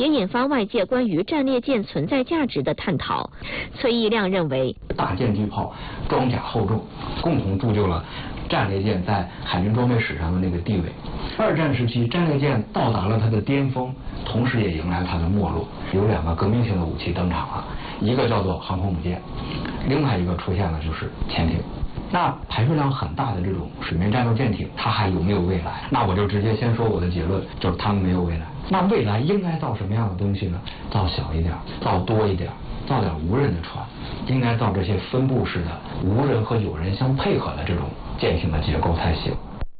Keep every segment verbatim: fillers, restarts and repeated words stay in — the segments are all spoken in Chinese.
也引发外界关于战列舰存在价值的探讨。崔义亮认为， 大舰机炮装甲厚重，共同铸就了战列舰在海军装备史上的那个地位。二战时期，战列舰到达了它的巅峰，同时也迎来了它的没落。有两个革命性的武器登场了，一个叫做航空母舰，另外一个出现了就是潜艇。那排水量很大的这种水面战斗舰艇，它还有没有未来？那我就直接先说我的结论，就是它们没有未来。那未来应该造什么样的东西呢？造小一点，造多一点，造点无人的船，应该造这些分布式的无人和有人相配合的这种舰艇的结构才行。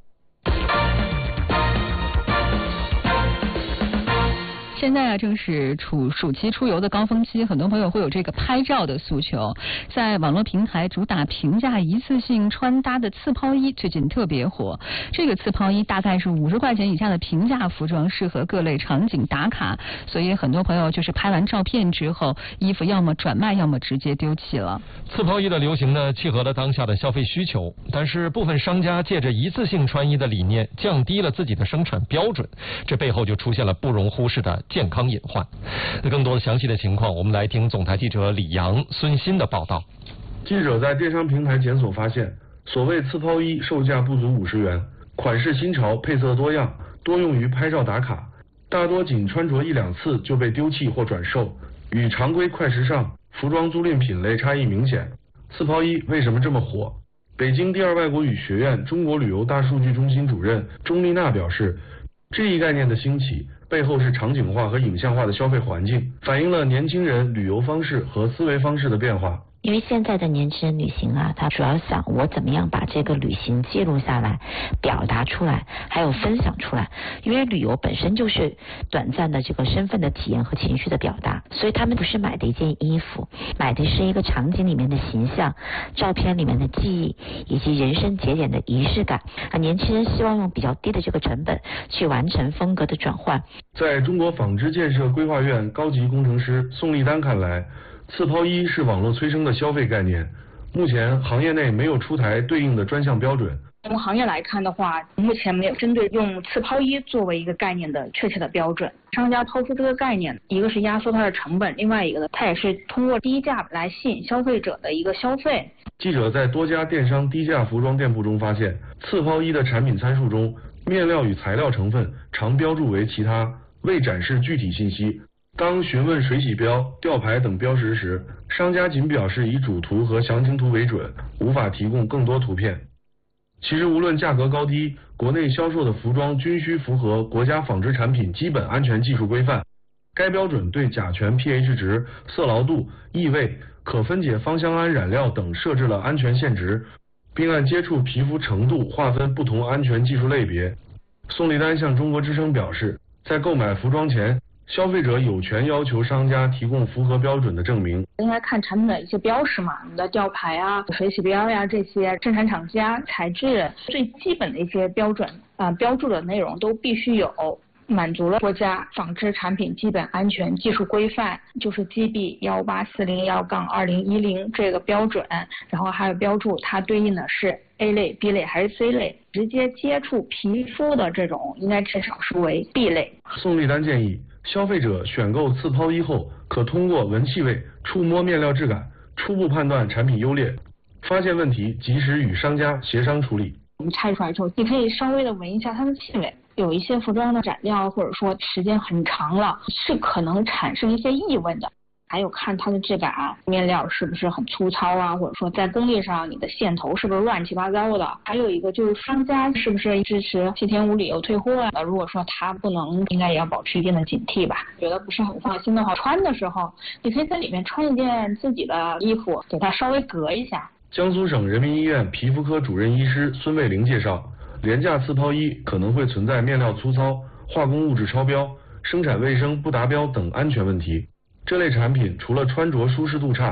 现在啊，正是暑暑期出游的高峰期，很多朋友会有这个拍照的诉求。在网络平台主打平价一次性穿搭的刺抛衣，最近特别火。这个刺抛衣大概是五十块钱以下的平价服装，适合各类场景打卡，所以很多朋友就是拍完照片之后，衣服要么转卖，要么直接丢弃了。 刺抛衣的流行呢，契合了当下的消费需求，但是部分商家借着一次性穿衣的理念，降低了自己的生产标准，这背后就出现了不容忽视的健康隐患。那更多的详细的情况，我们来听总台记者李阳、孙鑫的报道。 记者在电商平台检索发现，所谓刺抛衣售价不足五十元，款式新潮，配色多样，多用于拍照打卡，大多仅穿着一两次就被丢弃或转售，与常规快时尚服装租赁品类差异明显。刺抛衣为什么这么火？北京第二外国语学院中国旅游大数据中心主任钟丽娜表示，这一概念的兴起背后是场景化和影像化的消费环境，反映了年轻人旅游方式和思维方式的变化。 因为现在的年轻人旅行啊，他主要想我怎么样把这个旅行记录下来，表达出来，还有分享出来。因为旅游本身就是短暂的这个身份的体验和情绪的表达，所以他们不是买的一件衣服，买的是一个场景里面的形象、照片里面的记忆，以及人生节点的仪式感。啊，年轻人希望用比较低的这个成本去完成风格的转换。 在中国纺织建设规划院高级工程师宋立丹看来，刺抛衣是网络催生的消费概念，目前行业内没有出台对应的专项标准。 从行业来看的话，目前没有针对用刺抛衣作为一个概念的确切的标准。商家抛出这个概念，一个是压缩它的成本，另外一个呢，它也是通过低价来吸引消费者的一个消费。 记者在多家电商低价服装店铺中发现，刺抛衣的产品参数中，面料与材料成分常标注为其他，未展示具体信息。当询问水洗标、吊牌等标识时，商家仅表示以主图和详情图为准，无法提供更多图片。其实无论价格高低，国内销售的服装均需符合国家纺织产品基本安全技术规范。该标准对甲醛 pH 值、色牢度、异味、可分解芳香胺染料等设置了安全限值，并按接触皮肤程度划分不同安全技术类别。宋立丹向中国之声表示，在购买服装前，消费者有权要求商家提供符合标准的证明。 应该看产品的一些标识嘛，你的吊牌啊、水洗标呀、这些生产厂家、材质最基本的一些标准啊、呃、标注的内容都必须有，满足了国家纺织产品基本安全技术规范，就是 G B 一八四零一二零一零这个标准，然后还有标注它对应的是 A 类、B 类还是 C 类，直接接触皮肤的这种应该至少是为 B 类。 宋立丹建议，消费者选购刺抛衣后，可通过闻气味、触摸面料质感，初步判断产品优劣，发现问题及时与商家协商处理。 我们拆出来之后，你可以稍微的闻一下它的气味，有一些服装的染料或者说时间很长了，是可能产生一些异味的。还有看它的质感，面料是不是很粗糙啊，或者说在工艺上你的线头是不是乱七八糟的。还有一个就是商家是不是支持七天无理由退货啊，如果说他不能，应该也要保持一定的警惕吧。觉得不是很放心的话，穿的时候你可以在里面穿一件自己的衣服，给它稍微隔一下。 江苏省人民医院皮肤科主任医师孙卫玲介绍，廉价刺抛衣可能会存在面料粗糙、化工物质超标、生产卫生不达标等安全问题。这类产品除了穿着舒适度差，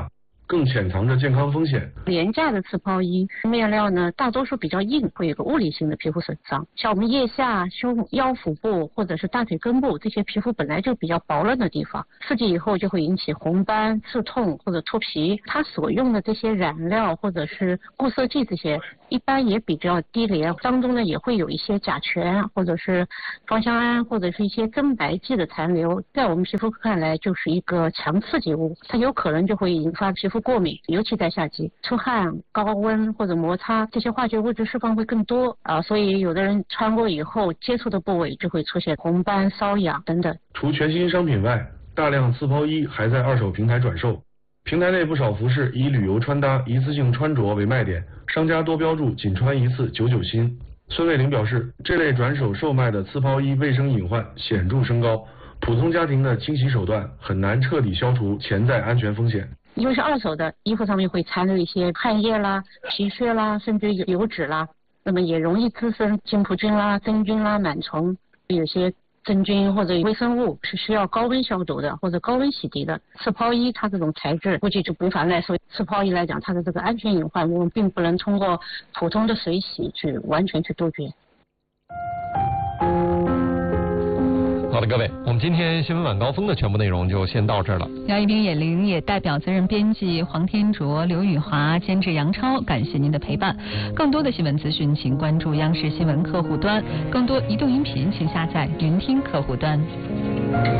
更潜藏着健康风险。 廉价的刺抛衣面料呢，大多数比较硬，会有个物理性的皮肤损伤。像我们腋下、胸腰腹部或者是大腿根部这些皮肤本来就比较薄润的地方，刺激以后就会引起红斑、刺痛或者脱皮。它所用的这些染料或者是固色剂这些，一般也比较低廉，当中呢也会有一些甲醛或者是芳香胺或者是一些增白剂的残留，在我们皮肤看来就是一个强刺激物，它有可能就会引发皮肤过敏，尤其在夏季，出汗、高温或者摩擦，这些化学物质释放会更多啊，所以有的人穿过以后接触的部位就会出现红斑、瘙痒等等。 除全新商品外，大量刺抛衣还在二手平台转售。平台内不少服饰以旅游穿搭、一次性穿着为卖点，商家多标注仅穿一次九九新。孙卫玲表示，这类转手售卖的刺抛衣卫生隐患显著升高，普通家庭的清洗手段很难彻底消除潜在安全风险。 因为是二手的，衣服上面会残留一些汗液啦、皮屑啦，甚至有油脂啦，那么也容易滋生金葡菌啦、真菌啦、螨虫，有些真菌或者微生物是需要高温消毒的或者高温洗涤的。刺抛衣它这种材质估计就无法耐受，刺抛衣来讲，它的这个安全隐患我们并不能通过普通的水洗去完全去杜绝。 好的，各位，我们今天新闻晚高峰的全部内容就先到这儿了。 姚一冰、野玲也代表责任编辑黄天卓、刘宇华、监制杨超，感谢您的陪伴。更多的新闻资讯，请关注央视新闻客户端；更多移动音频，请下载云听客户端。